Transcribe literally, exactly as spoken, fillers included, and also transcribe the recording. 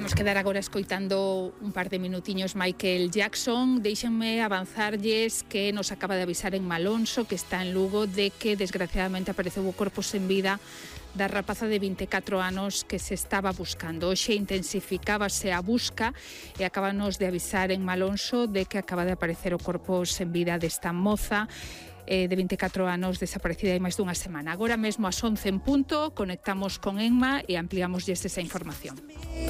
Vamos quedar agora escoitando un par de minutiños Michael Jackson. Déixenme avanzarlles que nos acaba de avisar en Malonso, que está en Lugo, de que desgraciadamente apareceu o corpo sen vida da rapaza de vinte e catro anos que se estaba buscando. Hoxe intensificábase a busca e acabanos de avisar en Malonso de que acaba de aparecer o corpo sen vida desta moza eh, de vinte e catro anos desaparecida hai máis dunha semana. Agora mesmo ás once en punto conectamos con Enma e ampliámoslles esa información.